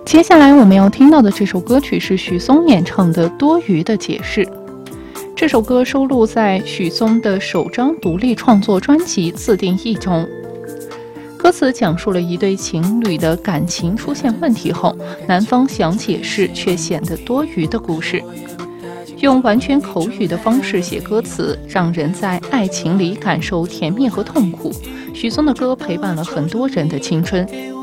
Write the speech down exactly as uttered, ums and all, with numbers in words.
接下来我们要听到的这首歌曲是许嵩演唱的《多余的解释》。这首歌收录在许嵩的首张独立创作专辑《自定义》中。歌词讲述了一对情侣的感情出现问题后，男方想解释却显得多余的故事。用完全口语的方式写歌词，让人在爱情里感受甜蜜和痛苦。许嵩的歌陪伴了很多人的青春。